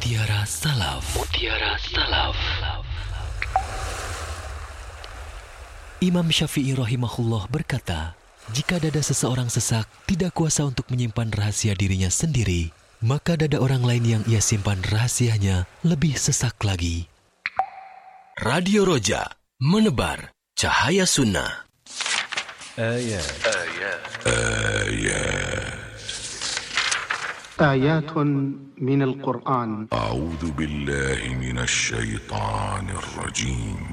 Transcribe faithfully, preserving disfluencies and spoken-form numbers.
Mutiara Salaf. Mutiara Salaf. Imam Syafi'i rahimahullah berkata, jika dada seseorang sesak, tidak kuasa untuk menyimpan rahasia dirinya sendiri, maka dada orang lain yang ia simpan rahasianya lebih sesak lagi. Radio Roja, menebar cahaya sunnah. Ayat. Ayat. Ayat. آيات من القرآن. أعوذ بالله من الشيطان الرجيم.